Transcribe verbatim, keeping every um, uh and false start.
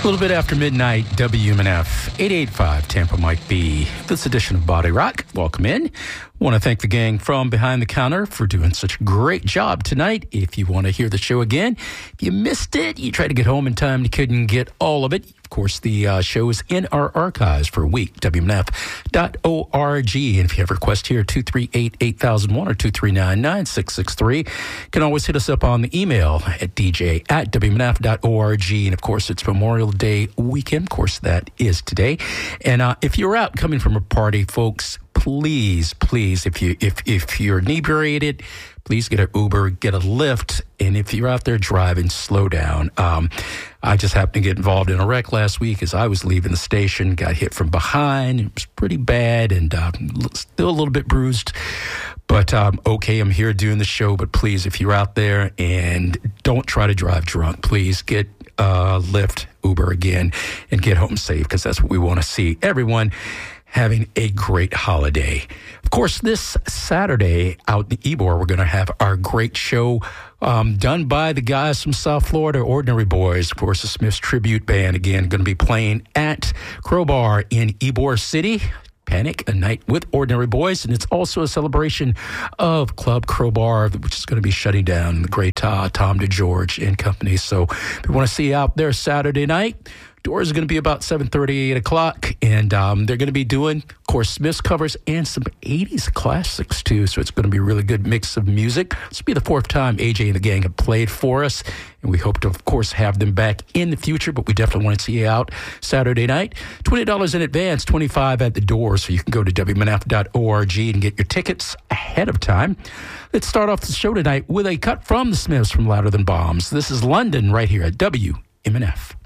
A little bit after midnight, W M N F, eight eighty-five Tampa Mike B. This edition of Body Rock. Welcome in. Want to thank the gang from Behind the Counter for doing such a great job tonight. If you want to hear the show again, if you missed it, you tried to get home in time and you couldn't get all of it. Of course, the uh, show is in our archives for a week, W M N F dot org. And if you have a request here, two three eight, eight thousand one or two three nine, nine six six three, you can always hit us up on the email at d j at w m n f dot org. And of course, it's Memorial Day weekend. Of course, that is today. And uh, if you're out coming from a party, folks, please, please, if you if if you're inebriated, please get an Uber, get a Lyft, and if you're out there driving, slow down. Um, I just happened to get involved in a wreck last week as I was leaving the station, got hit from behind. It was pretty bad and uh, still a little bit bruised. But um, okay, I'm here doing the show, but please, if you're out there and don't try to drive drunk, please get uh, Lyft, Uber again, and get home safe, because that's what we want to see. Everyone having a great holiday. Of course, this Saturday out in Ybor, we're going to have our great show um, done by the guys from South Florida, Ordinary Boys. Of course, the Smiths Tribute Band, again, going to be playing at Crowbar in Ybor City. Panic, a night with Ordinary Boys, and it's also a celebration of Club Crowbar, which is going to be shutting down, the great uh, Tom DeGeorge and company. So if you want to see you out there Saturday night, doors are going to be about seven thirty, eight o'clock, and um, they're going to be doing, of course, Smiths covers and some eighties classics, too, so it's going to be a really good mix of music. This will be the fourth time A J and the gang have played for us, and we hope to, of course, have them back in the future, but we definitely want to see you out Saturday night. twenty dollars in advance, twenty-five dollars at the door, so you can go to w m n f dot org and get your tickets ahead of time. Let's start off the show tonight with a cut from the Smiths from Louder Than Bombs. This is London right here at W M N F.